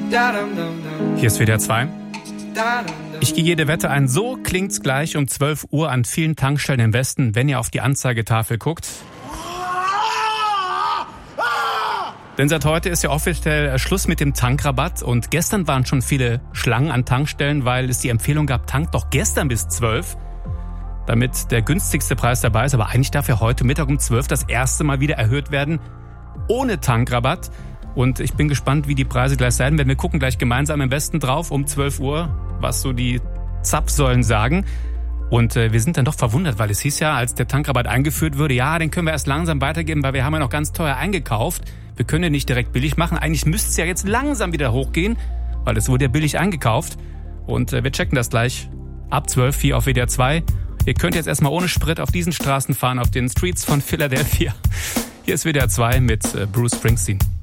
Hier ist WDR 2. Ich gehe jede Wette ein. So klingt's gleich um 12 Uhr an vielen Tankstellen im Westen, wenn ihr auf die Anzeigetafel guckt. Denn seit heute ist ja offiziell Schluss mit dem Tankrabatt und gestern waren schon viele Schlangen an Tankstellen, weil es die Empfehlung gab, tankt doch gestern bis 12, damit der günstigste Preis dabei ist. Aber eigentlich darf ja heute Mittag um 12 das erste Mal wieder erhöht werden, ohne Tankrabatt. Und ich bin gespannt, wie die Preise gleich sein werden. Wir gucken gleich gemeinsam im Westen drauf um 12 Uhr, was so die Zapfsäulen sagen. Und wir sind dann doch verwundert, weil es hieß ja, als der Tankrabatt eingeführt wurde, ja, den können wir erst langsam weitergeben, weil wir haben ja noch ganz teuer eingekauft. Wir können ja nicht direkt billig machen. Eigentlich müsste es ja jetzt langsam wieder hochgehen, weil es wurde ja billig eingekauft. Und wir checken das gleich ab 12 hier auf WDR 2. Ihr könnt jetzt erstmal ohne Sprit auf diesen Straßen fahren, auf den Streets von Philadelphia. Hier ist WDR 2 mit Bruce Springsteen.